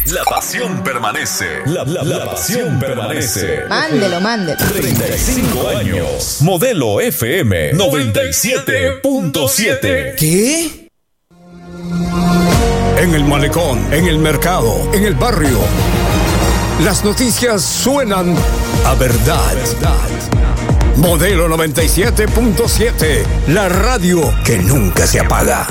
La pasión permanece. La pasión permanece. Mándelo. 35 años. Modelo FM 97.7. ¿Qué? En el malecón, en el mercado, en el barrio. Las noticias suenan a verdad. Modelo 97.7. La radio que nunca se apaga.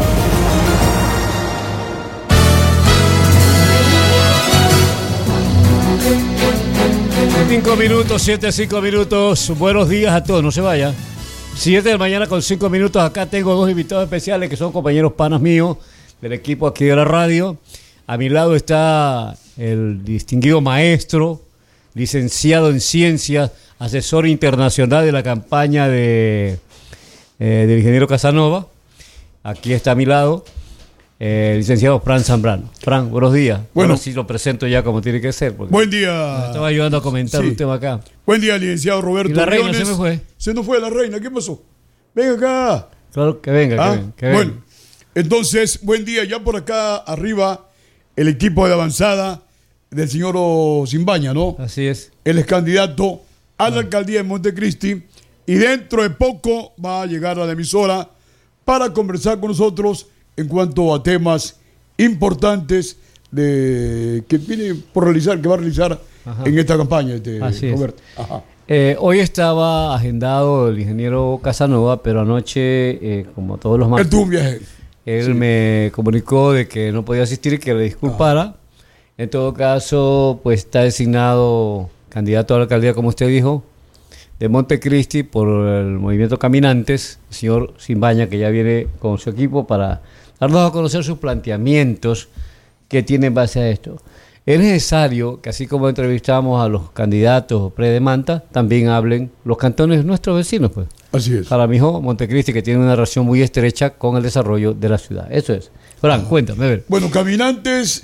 5 minutos. Buenos días a todos, no se vaya. 7 de la mañana con 5 minutos. Acá tengo dos invitados especiales que son compañeros panas míos del equipo aquí de la radio. A mi lado está el distinguido maestro, licenciado en ciencias, asesor internacional de la campaña del ingeniero Casanova. Aquí está a mi lado licenciado Fran Zambrano. Fran, buenos días. Bueno, sí lo presento ya como tiene que ser. Buen día. Me estaba ayudando a comentar un tema acá. Buen día, licenciado Roberto. ¿Y la reina Briones? se me fue? Se nos fue la reina. ¿Qué pasó? Venga acá. Claro, que venga, que venga. Bueno, entonces, buen día. Ya por acá arriba, el equipo de avanzada del señor Simbaña, ¿no? Así es. Él es candidato a la alcaldía de Montecristi y dentro de poco va a llegar a la emisora para conversar con nosotros en cuanto a temas importantes que va a realizar en esta campaña, Roberto. Ajá. Hoy estaba agendado el ingeniero Casanova, pero anoche, como todos los martes, él tuvo un viaje. Él me comunicó de que no podía asistir y que le disculpara. En todo caso, pues está designado candidato a la alcaldía, como usted dijo, de Montecristi por el movimiento Caminantes, el señor Simbaña, que ya viene con su equipo para darnos a conocer sus planteamientos que tiene en base a esto. Es necesario que, así como entrevistamos a los candidatos pre-demanda, también hablen los cantones nuestros vecinos, pues. Así es. Jaramillo, Montecristi, que tiene una relación muy estrecha con el desarrollo de la ciudad. Eso es. Fran, cuéntame, a ver. Bueno, Caminantes.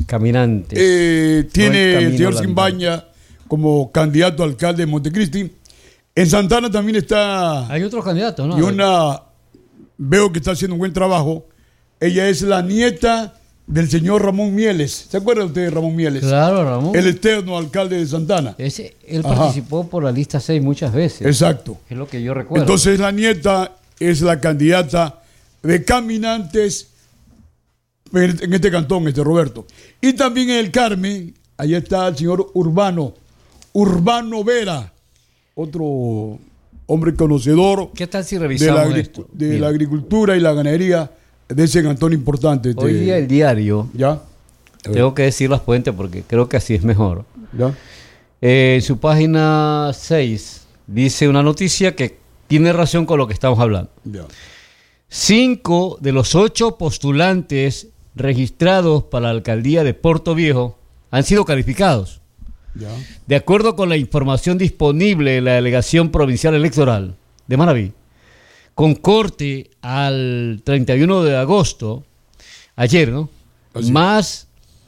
Tiene el señor Simbaña como candidato a alcalde de Montecristi. En Santana también está. Hay otros candidatos, ¿no? Y veo que está haciendo un buen trabajo. Ella es la nieta del señor Ramón Mieles. ¿Se acuerda usted de Ramón Mieles? Claro, Ramón. El eterno alcalde de Santana. Él participó por la lista 6 muchas veces. Exacto. Es lo que yo recuerdo. Entonces la nieta es la candidata de Caminantes en este cantón, Roberto. Y también en el Carmen, allá está el señor Urbano Vera, otro hombre conocedor. ¿Qué tal si revisamos esto? De la agricultura y la ganadería de ese cantón importante. Hoy día el diario, ¿ya? Tengo que decir las fuentes porque creo que así es mejor. ¿Ya? En su página 6 dice una noticia que tiene relación con lo que estamos hablando. Ya. 5 de los 8 postulantes registrados para la alcaldía de Puerto Viejo han sido calificados. Ya. De acuerdo con la información disponible en la Delegación Provincial Electoral de Manabí, con corte al 31 de agosto, ayer, ¿no? Así. Más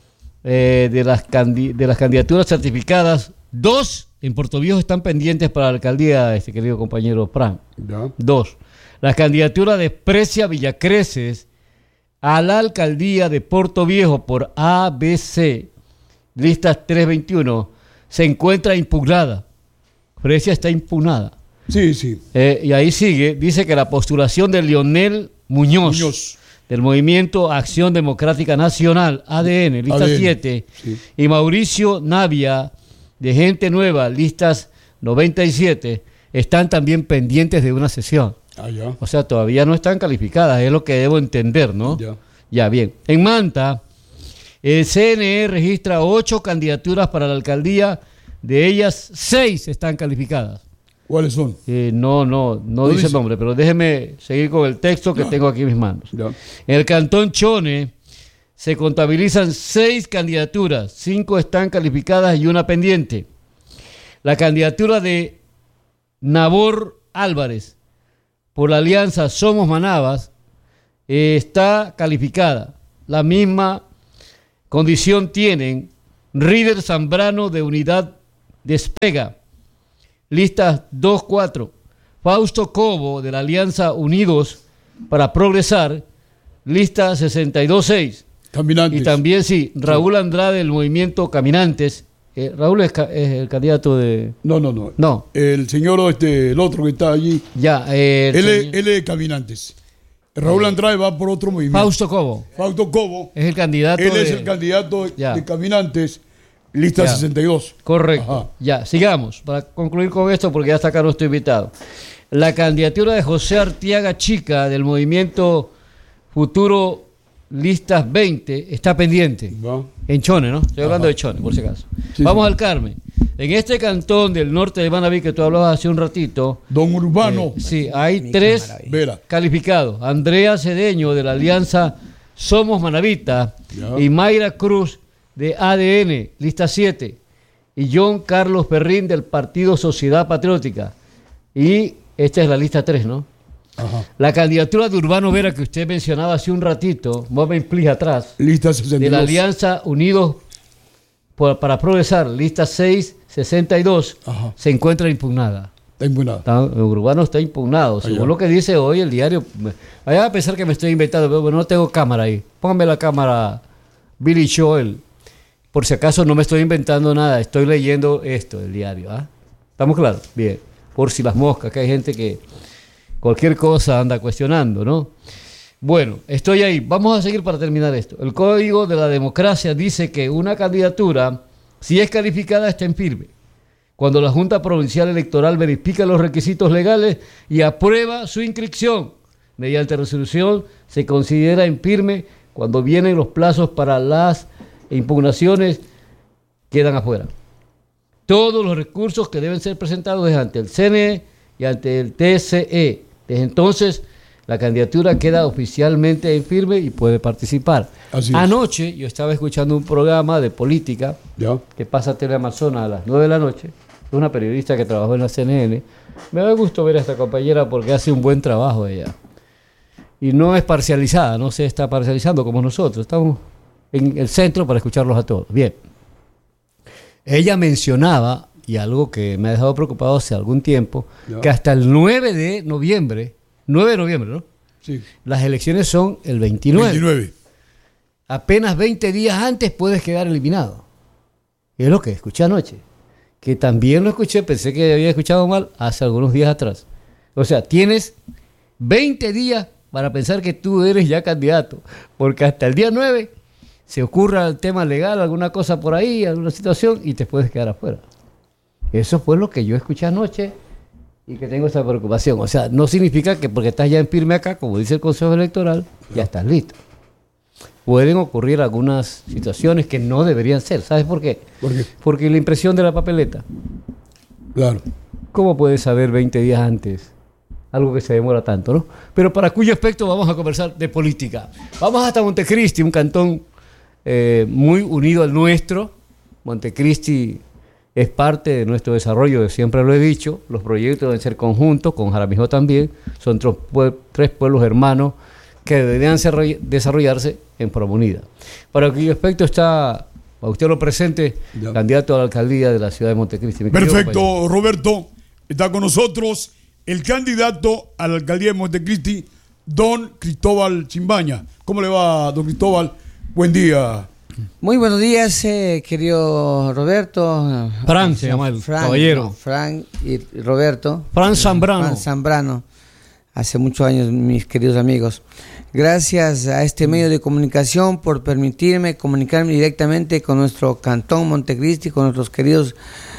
de las candidaturas certificadas, 2 en Puerto Viejo están pendientes para la alcaldía, querido compañero Fran. Ya. 2. La candidatura de Precia Villacreces a la alcaldía de Puerto Viejo por ABC, listas 321, se encuentra impugnada. Precia está impugnada. Sí, sí. Y ahí sigue, dice que la postulación de Leonel Muñoz. Del Movimiento Acción Democrática Nacional, ADN, lista 7, sí. Y Mauricio Navia, de Gente Nueva, listas 97, están también pendientes de una sesión. Ya. O sea, todavía no están calificadas, es lo que debo entender, ¿no? Ya, bien. En Manta, el CNE registra 8 candidaturas para la alcaldía, de ellas 6 están calificadas. ¿Cuáles son? No dice el nombre, pero déjeme seguir con el texto que tengo aquí en mis manos. Ya. En el cantón Chone se contabilizan 6 candidaturas, 5 están calificadas y una pendiente. La candidatura de Nabor Álvarez por la alianza Somos Manabas está calificada. La misma condición tienen Ríder Zambrano de Unidad Despega, listas 2-4. Fausto Cobo de la Alianza Unidos para Progresar, lista 62-6. Caminantes. Y también, sí, Raúl Andrade del movimiento Caminantes. Raúl es el candidato de... No. El señor, el otro que está allí. Ya. Él es Caminantes. Raúl Andrade va por otro movimiento. Fausto Cobo. Es el candidato. Él es el candidato de Caminantes, lista 62. Correcto. Ajá. Ya, sigamos. Para concluir con esto, porque ya está acá nuestro invitado. La candidatura de José Artiaga Chica del movimiento Futuro Listas 20 está pendiente. En Chone, ¿no? Estoy hablando de Chone, por si acaso. Sí, Vamos al Carmen. En este cantón del norte de Manabí que tú hablabas hace un ratito. Don Urbano. Sí, hay 3 calificados. Andrea Cedeño de la Alianza Somos Manabita y Mayra Cruz de ADN, lista 7. Y John Carlos Perrín del Partido Sociedad Patriótica. Y esta es la lista 3, ¿no? Ajá. La candidatura de Urbano Vera que usted mencionaba hace un ratito, Moment Please atrás, lista 62. De la Alianza Unidos para Progresar, lista 662, se encuentra impugnada. Está impugnada. Urbano está impugnado, según lo que dice hoy el diario. Vayan a pensar que me estoy inventando, pero no tengo cámara ahí. Póngame la cámara, Billy Joel. Por si acaso no me estoy inventando nada, estoy leyendo esto del diario. ¿Estamos claros? Bien. Por si las moscas, que hay gente que cualquier cosa anda cuestionando, ¿no? Bueno, estoy ahí. Vamos a seguir para terminar esto. El Código de la Democracia dice que una candidatura, si es calificada, está en firme. Cuando la Junta Provincial Electoral verifica los requisitos legales y aprueba su inscripción, mediante resolución, se considera en firme. Cuando vienen los plazos para las impugnaciones, quedan afuera. Todos los recursos que deben ser presentados es ante el CNE y ante el TCE. Desde entonces, la candidatura queda oficialmente en firme y puede participar. Anoche yo estaba escuchando un programa de política que pasa a Teleamazonas a las 9 de la noche. Una periodista que trabajó en la CNN. Me da gusto ver a esta compañera porque hace un buen trabajo ella. Y no es parcializada, no se está parcializando como nosotros. Estamos en el centro para escucharlos a todos. Bien. Ella mencionaba, y algo que me ha dejado preocupado hace algún tiempo, que hasta el 9 de noviembre, ¿no? Sí. Las elecciones son el 29. Apenas 20 días antes puedes quedar eliminado. Y es lo que escuché anoche. Que también lo escuché, pensé que había escuchado mal hace algunos días atrás. O sea, tienes 20 días para pensar que tú eres ya candidato. Porque hasta el día 9... se ocurra el tema legal, alguna cosa por ahí, alguna situación, y te puedes quedar afuera. Eso fue lo que yo escuché anoche y que tengo esa preocupación. O sea, no significa que porque estás ya en firme acá, como dice el Consejo Electoral, ya estás listo. Pueden ocurrir algunas situaciones que no deberían ser. ¿Sabes por qué? ¿Por qué? Porque la impresión de la papeleta. Claro. ¿Cómo puedes saber 20 días antes? Algo que se demora tanto, ¿no? Pero para cuyo aspecto vamos a conversar de política. Vamos hasta Montecristi, un cantón muy unido al nuestro. Montecristi es parte de nuestro desarrollo, siempre lo he dicho. Los proyectos deben ser conjuntos, con Jaramillo también. Son 3 pueblos hermanos que deberían desarrollarse en forma unida. Para cuyo aspecto está, a usted lo presente, candidato a la alcaldía de la ciudad de Montecristi. Perfecto, Roberto. Está con nosotros el candidato a la alcaldía de Montecristi, don Cristóbal Chimbaña. ¿Cómo le va, don Cristóbal? Buen día. Muy buenos días, querido Roberto. Fran se llama el caballero. No, Fran y Roberto. Fran Zambrano. Fran Zambrano. Hace muchos años, mis queridos amigos. Gracias a este medio de comunicación por permitirme comunicarme directamente con nuestro cantón Montecristi, con nuestros queridos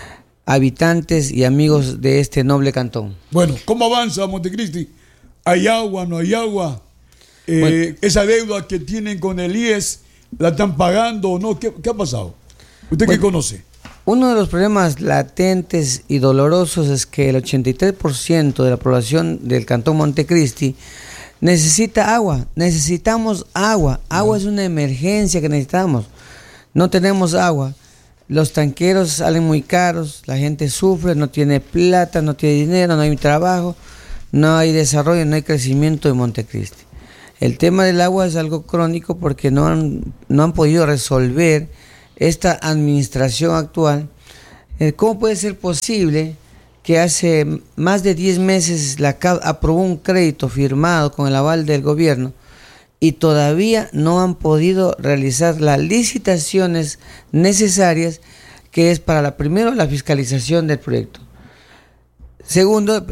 habitantes y amigos de este noble cantón. Bueno, ¿cómo avanza Montecristi? ¿Hay agua, no hay agua? Bueno, esa deuda que tienen con el IES, ¿la están pagando o no? ¿Qué ha pasado? ¿Usted qué conoce? Uno de los problemas latentes y dolorosos es que el 83% de la población del cantón Montecristi necesita agua. Necesitamos agua. Agua es una emergencia que necesitamos. No tenemos agua. Los tanqueros salen muy caros, la gente sufre, no tiene plata, no tiene dinero, no hay trabajo, no hay desarrollo, no hay crecimiento en Montecristi. El tema del agua es algo crónico porque no han podido resolver esta administración actual. ¿Cómo puede ser posible que hace más de 10 meses la CAF aprobó un crédito firmado con el aval del gobierno y todavía no han podido realizar las licitaciones necesarias, que es para primero la fiscalización del proyecto. Segundo,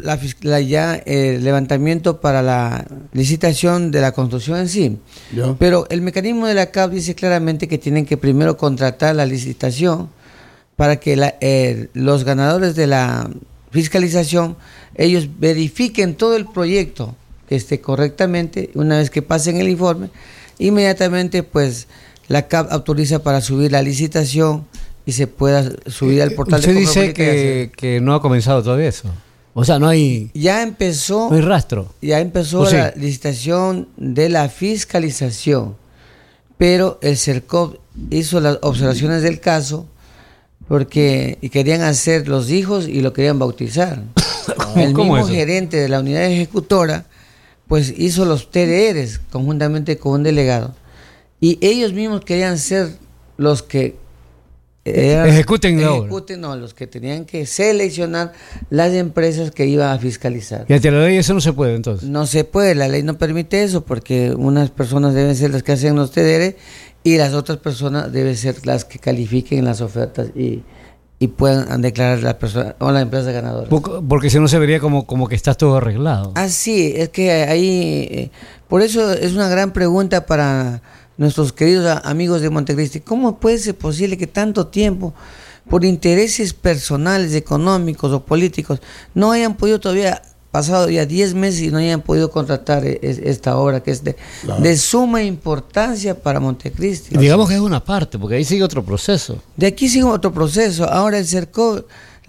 el levantamiento para la licitación de la construcción en sí. Ya. Pero el mecanismo de la CAP dice claramente que tienen que primero contratar la licitación para que los ganadores de la fiscalización, ellos verifiquen todo el proyecto que esté correctamente. Una vez que pasen el informe, inmediatamente pues la CAP autoriza para subir la licitación y se pueda subir al portal usted de compra dice pública. que no ha comenzado todavía eso. O sea, no hay rastro. Ya empezó la licitación de la fiscalización, pero el CERCOP hizo las observaciones del caso porque querían hacer los hijos y lo querían bautizar. El mismo gerente de la unidad ejecutora pues hizo los TDRs conjuntamente con un delegado, y ellos mismos querían ser los que ejecuten la obra. No, los que tenían que seleccionar las empresas que iban a fiscalizar. Y ante la ley eso no se puede, entonces. No se puede, la ley no permite eso, porque unas personas deben ser las que hacen los TDR y las otras personas deben ser las que califiquen las ofertas y puedan declarar la persona o la empresa ganadora. Porque si no se vería como que está todo arreglado. Así, es que ahí, por eso es una gran pregunta para nuestros queridos amigos de Montecristi. ¿Cómo puede ser posible que tanto tiempo, por intereses personales, económicos o políticos, no hayan podido todavía, pasado ya 10 meses, y no hayan podido contratar esta obra que es de suma importancia para Montecristi? Digamos que es una parte, porque ahí sigue otro proceso. De aquí sigue otro proceso. Ahora el CERCOP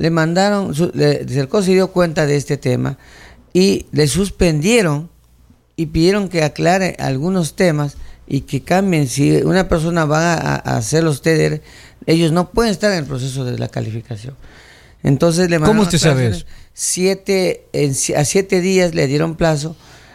el CERCOP se dio cuenta de este tema y le suspendieron y pidieron que aclare algunos temas y que cambien. Si una persona va a hacer los TDR, ellos no pueden estar en el proceso de la calificación. Entonces le mandaron. ¿Cómo usted sabe eso? A 7 días le dieron plazo.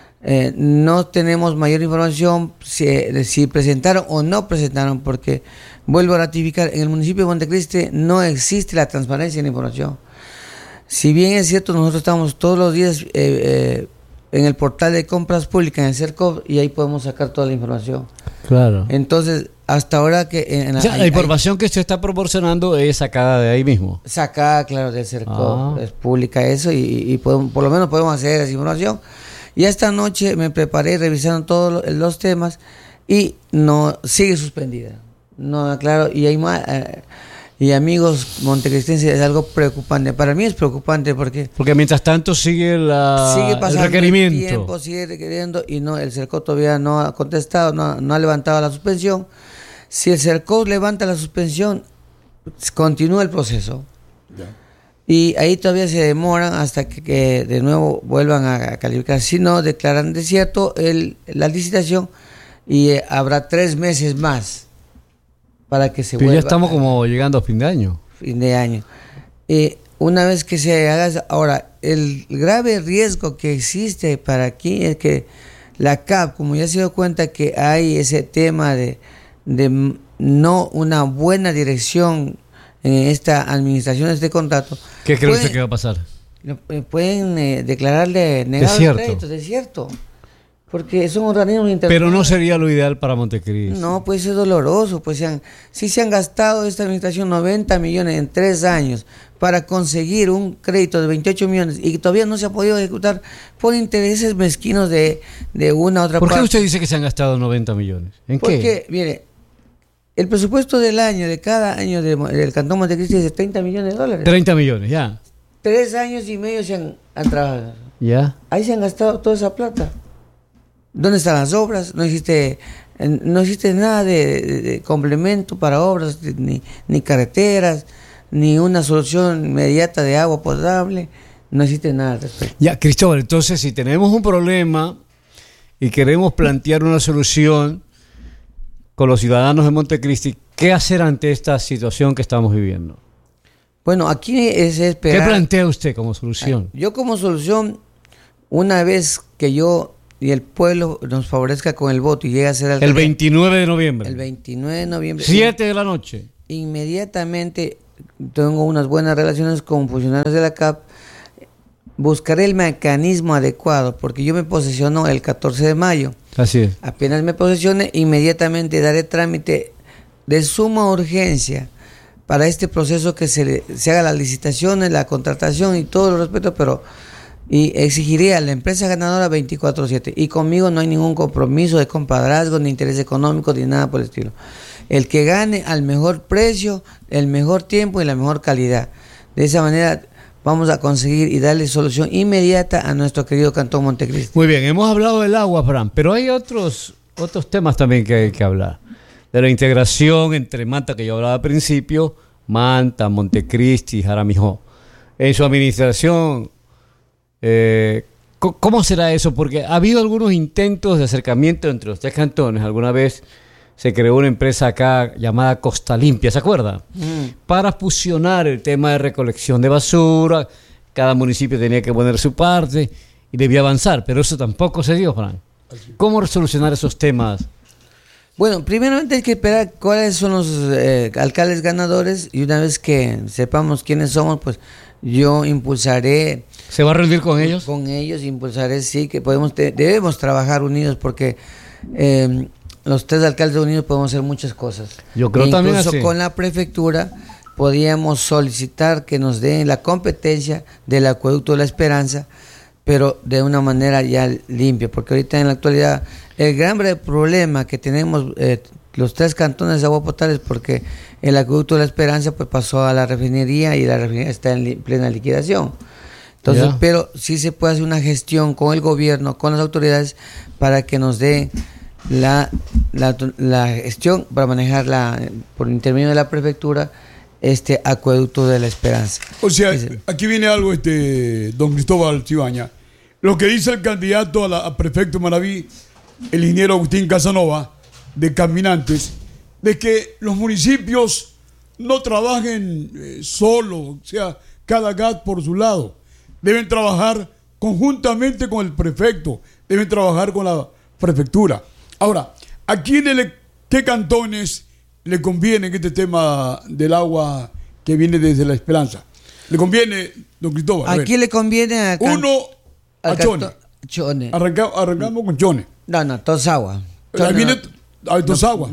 No tenemos mayor información si presentaron o no presentaron, porque vuelvo a ratificar, en el municipio de Montecristi no existe la transparencia en la información. Si bien es cierto, nosotros estamos todos los días en el portal de compras públicas, en el CERCOP, y ahí podemos sacar toda la información. Claro. Entonces, hasta ahora que... la información que usted está proporcionando es sacada de ahí mismo. Sacada, claro, del CERCOP. Es pública eso, y por lo menos podemos acceder a esa información. Y esta noche me preparé revisando todos los temas y no sigue suspendida. No, claro, y hay más... y amigos montecristenses, es algo preocupante. Para mí es preocupante porque mientras tanto sigue pasando el requerimiento. El tiempo, sigue requiriendo, y el CERCOP todavía no ha contestado, no ha levantado la suspensión. Si el CERCOP levanta la suspensión, continúa el proceso. Ya. Y ahí todavía se demoran hasta que de nuevo vuelvan a calificar. Si no, declaran desierto la licitación y habrá 3 meses más para que se vuelva. Pero ya estamos como llegando a fin de año. Fin de año. Una vez que se haga... Ahora, el grave riesgo que existe para aquí es que la CAP, como ya se dio cuenta que hay ese tema de no una buena dirección en esta administración de este contrato. ¿Qué cree usted que va a pasar? Pueden declararle negado el crédito, desierto. Porque son organismos internacionales. Pero no sería lo ideal para Montecristi. No, pues es doloroso. Pues si se han gastado esta administración 90 millones en 3 años para conseguir un crédito de 28 millones y todavía no se ha podido ejecutar por intereses mezquinos de una u otra parte. ¿Por qué usted dice que se han gastado 90 millones? ¿En qué? Porque, mire, el presupuesto del año, de cada año del Cantón Montecristi es de 30 millones de dólares. 30 millones, ya. 3 años y medio se han trabajado. Ya. Ahí se han gastado toda esa plata. ¿Dónde están las obras? No existe nada de complemento para obras, ni carreteras, ni una solución inmediata de agua potable. No existe nada al respecto. Ya, Cristóbal, entonces si tenemos un problema y queremos plantear una solución con los ciudadanos de Montecristi, ¿qué hacer ante esta situación que estamos viviendo? Bueno, aquí es esperar. ¿Qué plantea usted como solución? Yo como solución, una vez que yo y el pueblo nos favorezca con el voto y llegue a ser alcaldía, el 29 de noviembre. El 29 de noviembre. 7 de la noche. Inmediatamente tengo unas buenas relaciones con funcionarios de la CAP. buscaré el mecanismo adecuado, porque yo me posesiono el 14 de mayo. Así es. Apenas me posesione, inmediatamente daré trámite de suma urgencia para este proceso, que se haga las licitaciones, la contratación y todo lo respeto, y exigiría a la empresa ganadora 24/7. Y conmigo no hay ningún compromiso de compadrazgo, ni interés económico, ni nada por el estilo. El que gane al mejor precio, el mejor tiempo y la mejor calidad. De esa manera vamos a conseguir y darle solución inmediata a nuestro querido Cantón Montecristi. Muy bien, hemos hablado del agua, Fran, pero hay otros temas también que hay que hablar. De la integración entre Manta, que yo hablaba al principio, Manta, Montecristi, Jaramijó. En su administración, ¿cómo será eso? Porque ha habido algunos intentos de acercamiento entre los tres cantones. Alguna vez se creó una empresa acá llamada Costa Limpia, ¿se acuerda? Para fusionar el tema de recolección de basura. Cada municipio tenía que poner su parte y debía avanzar, pero eso tampoco se dio, Fran. ¿Cómo solucionar esos temas? Bueno, primeramente hay que esperar cuáles son los alcaldes ganadores, y una vez que sepamos quiénes somos, pues yo impulsaré. ¿Se va a reunir con ellos? Con ellos impulsaré, sí, que debemos trabajar unidos, porque los tres alcaldes unidos podemos hacer muchas cosas. Yo creo también así. Incluso con la prefectura podríamos solicitar que nos den la competencia del acueducto de la Esperanza, pero de una manera ya limpia, porque ahorita en la actualidad el gran problema que tenemos los tres cantones de agua potable es porque el acueducto de la Esperanza pues pasó a la refinería, y la refinería está en plena liquidación. Entonces, pero sí se puede hacer una gestión con el gobierno, con las autoridades, para que nos den la gestión para manejarla por intermedio de la prefectura, este acueducto de la Esperanza. O sea, aquí viene algo, don Cristóbal Chibaña. Lo que dice el candidato a prefecto de Manaví, el ingeniero Agustín Casanova, de Caminantes, de que los municipios no trabajen solo, o sea, cada GAT por su lado. Deben trabajar conjuntamente con el prefecto, deben trabajar con la prefectura. Ahora, ¿a qué cantones le conviene este tema del agua que viene desde la Esperanza? ¿Le conviene, don Cristóbal? Aquí le conviene a Chone. Arrancamos con Chone. No, Tosagua. Viene a Tosagua.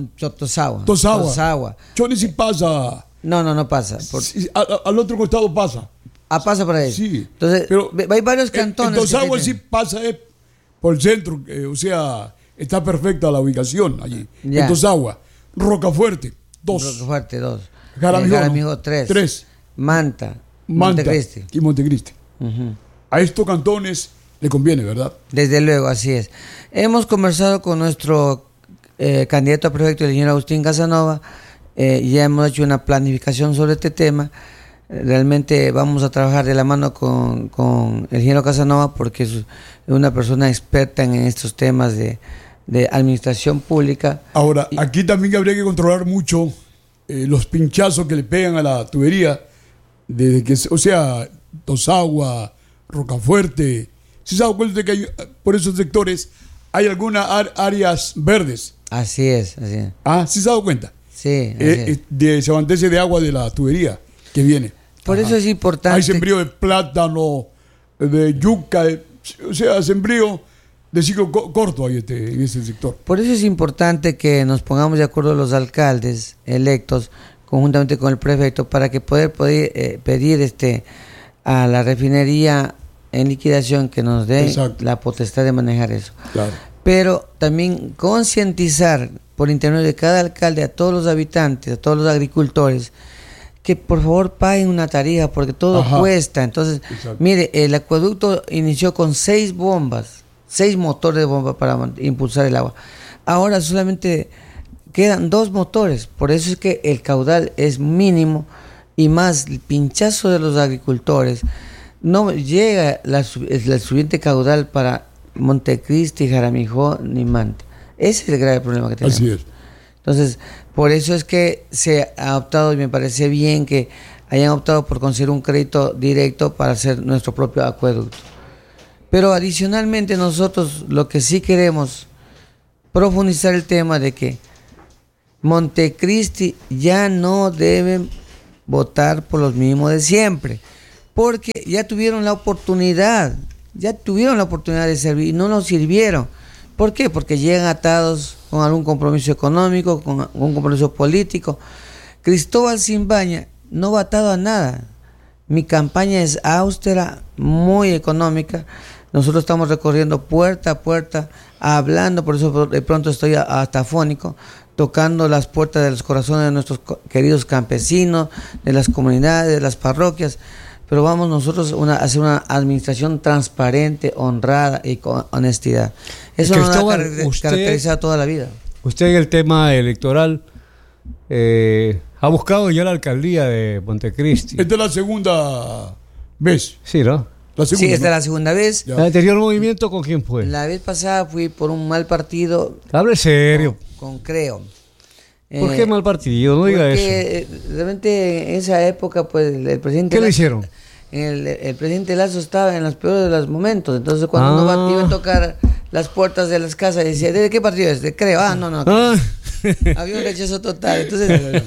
Tosagua. Chone sí pasa. No pasa. Al otro costado pasa. Pasa por ahí. Sí. Entonces, pero hay varios cantones. En Tosagua sí pasa por el centro, o sea, está perfecta la ubicación allí. En Tosagua. Rocafuerte, 2. Rocafuerte, 2. Jaramijó, 3. Manta Montecristi. Y Montecristi. A estos cantones le conviene, ¿verdad? Desde luego, así es. Hemos conversado con nuestro candidato a prefecto, el ingeniero Agustín Casanova. Ya hemos hecho una planificación sobre este tema. Realmente vamos a trabajar de la mano con el ingeniero Casanova, porque es una persona experta en estos temas de administración pública. Ahora, aquí también habría que controlar mucho los pinchazos que le pegan a la tubería, desde que, o sea, Tosagua, Rocafuerte. ¿Sí se ha dado cuenta de que por esos sectores hay algunas áreas verdes? Así es. ¿Sí se ha dado cuenta? Sí. Se abastece de agua de la tubería que viene. Por eso es importante. Hay sembrío de plátano, de yuca, o sea, sembrío de ciclo corto hay en ese sector. Por eso es importante que nos pongamos de acuerdo los alcaldes electos conjuntamente con el prefecto, para que poder pedir a la refinería en liquidación que nos dé la potestad de manejar eso. Claro. Pero también concientizar por intermedio de cada alcalde a todos los habitantes, a todos los agricultores, que por favor paguen una tarifa, porque todo cuesta. Entonces, mire, el acueducto inició con 6 bombas, 6 motores de bomba para impulsar el agua. Ahora solamente quedan 2 motores, por eso es que el caudal es mínimo, y más el pinchazo de los agricultores. No llega el suficiente caudal para Montecristi, Jaramijó ni Manta. Ese es el grave problema que tenemos. Así es. Entonces, por eso es que se ha optado, y me parece bien que hayan optado por conseguir un crédito directo para hacer nuestro propio acueducto. Pero adicionalmente nosotros lo que sí queremos profundizar el tema de que Montecristi ya no debe votar por los mismos de siempre. porque ya tuvieron la oportunidad de servir y no nos sirvieron. ¿Por qué? Porque llegan atados con algún compromiso económico, con un compromiso político. Cristóbal Simbaña no va atado a nada. Mi campaña es austera, muy económica. Nosotros estamos recorriendo puerta a puerta, hablando, por eso de pronto estoy hasta afónico, tocando las puertas de los corazones de nuestros queridos campesinos, de las comunidades, de las parroquias. Pero vamos nosotros a hacer una administración transparente, honrada y con honestidad. Eso nos ha caracterizado toda la vida. Usted en el tema electoral ha buscado ya la alcaldía de Montecristi. Esta es la segunda vez. Sí, ¿no? La segunda, sí, esta es la segunda vez. ¿El anterior movimiento con quién fue? La vez pasada fui por un mal partido. Hable serio. Con Creo. ¿Por qué mal partido? No diga eso. Porque realmente en esa época, pues, el presidente... ¿Qué le hicieron? El presidente Lazo estaba en los peores de los momentos. Entonces, cuando uno iba a tocar las puertas de las casas, decía, ¿de qué partido es? De Creo. No. Había un rechazo total. Entonces,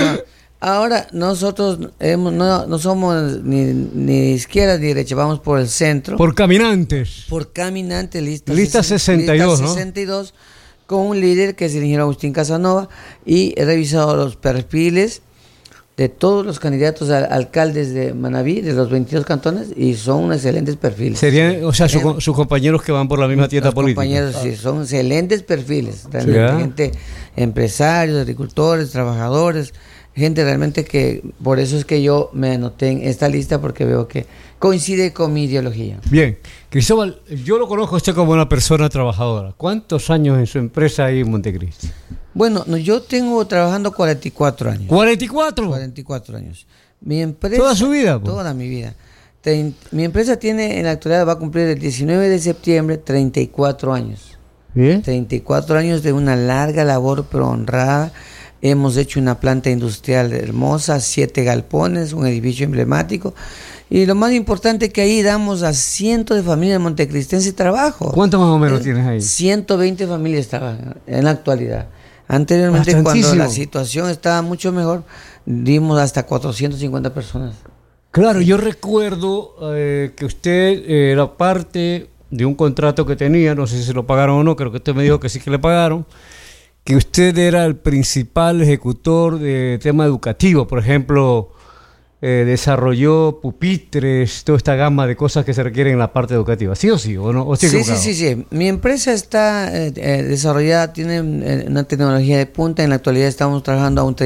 ahora nosotros no somos ni izquierda ni derecha, vamos por el centro. Por caminantes. Por caminantes, lista 62, lista 62, con un líder que es el ingeniero Agustín Casanova, y he revisado los perfiles de todos los candidatos a alcaldes de Manabí, de los 22 cantones, y son excelentes perfiles. Serían, o sea, sus compañeros que van por la misma tienda política. Compañeros, sí, son excelentes perfiles. Realmente, gente, empresarios, agricultores, trabajadores, gente realmente que, por eso es que yo me anoté en esta lista, porque veo que coincide con mi ideología. Bien, Cristóbal, yo lo conozco a usted como una persona trabajadora. ¿Cuántos años en su empresa ahí en Montecristi? Bueno, yo tengo trabajando 44 años. ¿44? 44 años. Mi empresa... ¿Toda su vida? Pues. Toda mi vida. Mi empresa tiene, en la actualidad, va a cumplir el 19 de septiembre 34 años. Bien. 34 años de una larga labor, pero honrada. Hemos hecho una planta industrial hermosa, 7 galpones, un edificio emblemático. Y lo más importante es que ahí damos a cientos de familias montecristenses trabajo. ¿Cuánto más o menos tienes ahí? 120 familias trabajan en la actualidad. Anteriormente, cuando la situación estaba mucho mejor, dimos hasta 450 personas. Claro, yo recuerdo que usted era parte de un contrato que tenía, no sé si se lo pagaron o no, creo que usted me dijo que sí que le pagaron, que usted era el principal ejecutor de tema educativo, por ejemplo, desarrolló pupitres, toda esta gama de cosas que se requieren en la parte educativa. ¿Sí o sí? ¿O no? ¿O sí. Mi empresa está desarrollada, tiene una tecnología de punta. En la actualidad estamos trabajando a un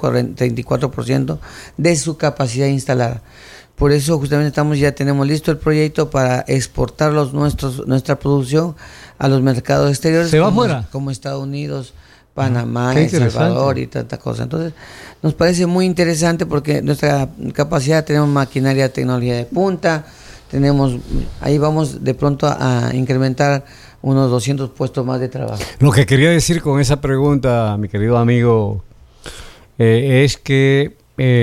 34% de su capacidad instalada. Por eso justamente ya tenemos listo el proyecto para exportar nuestra producción a los mercados exteriores. ¿Se va afuera? Como Estados Unidos, Panamá, El Salvador y tanta cosa. Entonces, nos parece muy interesante porque nuestra capacidad, tenemos maquinaria, tecnología de punta, ahí vamos de pronto a incrementar unos 200 puestos más de trabajo. Lo que quería decir con esa pregunta, mi querido amigo, es que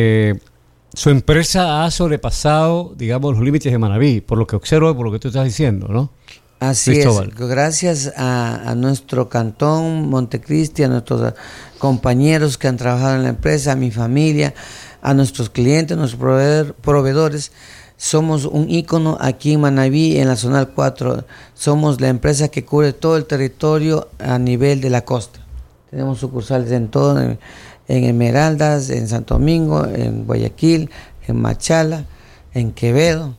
su empresa ha sobrepasado, digamos, los límites de Manabí, por lo que observo y por lo que tú estás diciendo, ¿no? Así Cristóbal. Es, gracias a nuestro cantón Montecristi, a nuestros compañeros que han trabajado en la empresa, a mi familia, a nuestros clientes, a nuestros proveedores. Somos un ícono aquí en Manabí, en la zona 4. Somos la empresa que cubre todo el territorio a nivel de la costa. Tenemos sucursales en todo, en Esmeraldas, en Santo Domingo, en Guayaquil, en Machala, en Quevedo.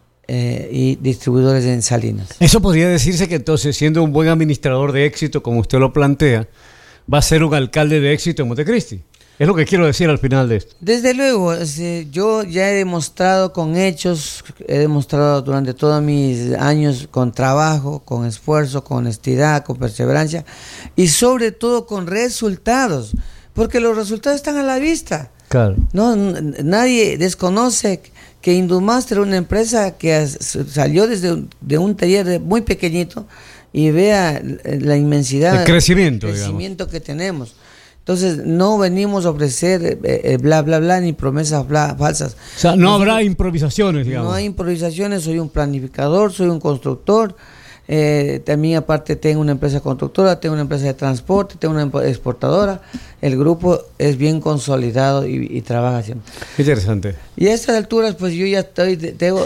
Y distribuidores en Salinas. Eso podría decirse que entonces, siendo un buen administrador de éxito, como usted lo plantea, va a ser un alcalde de éxito en Montecristi. Es lo que quiero decir al final de esto. Desde luego, yo ya he demostrado con hechos, he demostrado durante todos mis años con trabajo, con esfuerzo, con honestidad, con perseverancia y sobre todo con resultados, porque los resultados están a la vista. Claro. No, nadie desconoce que Indumaster, una empresa que salió de un taller muy pequeñito, y vea la inmensidad, el crecimiento que tenemos. Entonces no venimos a ofrecer bla bla bla ni promesas falsas. O sea, no habrá improvisaciones, digamos. No hay improvisaciones, soy un planificador, soy un constructor. También aparte tengo una empresa constructora, tengo una empresa de transporte, tengo una exportadora. El grupo es bien consolidado y trabaja siempre. Interesante. Y a estas alturas, pues yo ya tengo